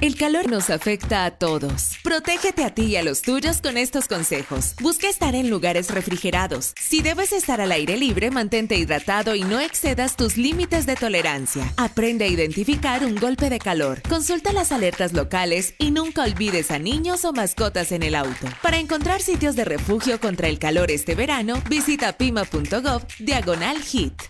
El calor nos afecta a todos. Protégete a ti y a los tuyos con estos consejos. Busca estar en lugares refrigerados. Si debes estar al aire libre, mantente hidratado y no excedas tus límites de tolerancia. Aprende a identificar un golpe de calor. Consulta las alertas locales y nunca olvides a niños o mascotas en el auto. Para encontrar sitios de refugio contra el calor este verano, visita pima.gov/HEAT.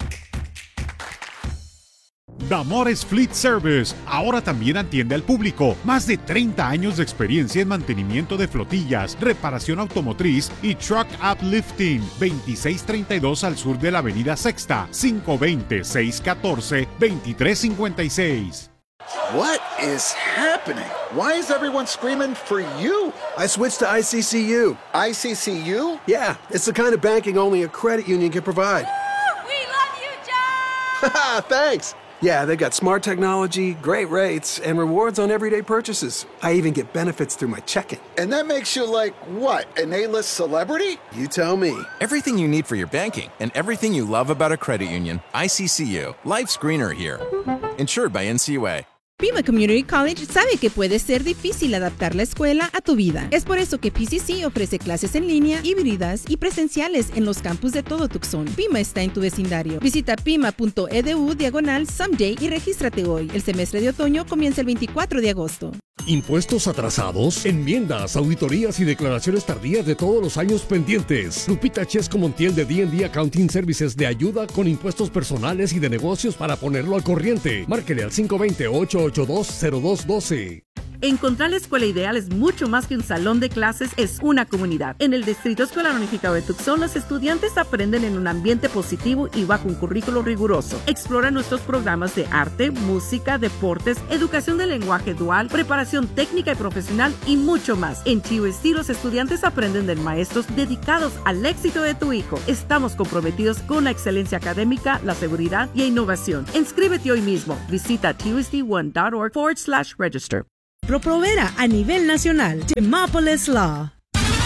Damores Fleet Service ahora también atiende al público. Más de 30 años de experiencia en mantenimiento de flotillas, reparación automotriz y truck uplifting. 2632 al sur de la avenida Sexta, 520-614-2356. What is happening? Why is everyone screaming for you? I switched to ICCU. ICCU? Yeah, it's the kind of banking only a credit union can provide. We love you, John! Thanks. Yeah, they got smart technology, great rates, and rewards on everyday purchases. I even get benefits through my checking. And that makes you like, what, an A-list celebrity? You tell me. Everything you need for your banking and everything you love about a credit union. ICCU. Life's greener here. Insured by NCUA. Pima Community College sabe que puede ser difícil adaptar la escuela a tu vida. Es por eso que PCC ofrece clases en línea, híbridas y presenciales en los campus de todo Tucson. Pima está en tu vecindario. Visita pima.edu/someday y regístrate hoy. El semestre de otoño comienza el 24 de agosto. Impuestos atrasados, enmiendas, auditorías y declaraciones tardías de todos los años pendientes. Lupita Chesco Montiel de D&D Accounting Services de ayuda con impuestos personales y de negocios para ponerlo al corriente. Márquele al 520-882-0212. Encontrar la escuela ideal es mucho más que un salón de clases, es una comunidad. En el Distrito Escolar Unificado de Tucson, los estudiantes aprenden en un ambiente positivo y bajo un currículo riguroso. Explora nuestros programas de arte, música, deportes, educación de lenguaje dual, preparación técnica y profesional y mucho más. En TUSD, los estudiantes aprenden de maestros dedicados al éxito de tu hijo. Estamos comprometidos con la excelencia académica, la seguridad y la innovación. Inscríbete hoy mismo. Visita tusd1.org/register. Proprovera a nivel nacional. Demopolis Law.